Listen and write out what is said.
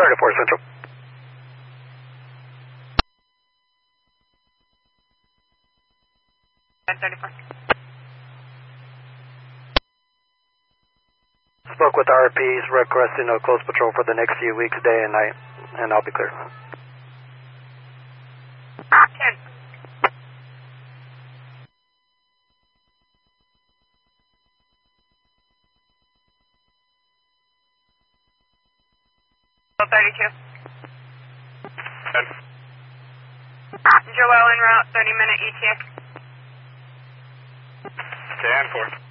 34 Central. Spoke with RPs requesting a close patrol for the next few weeks, day and night, and I'll be clear. 10. So 32. 10. Joel en route, 30-minute ETA. Stand for.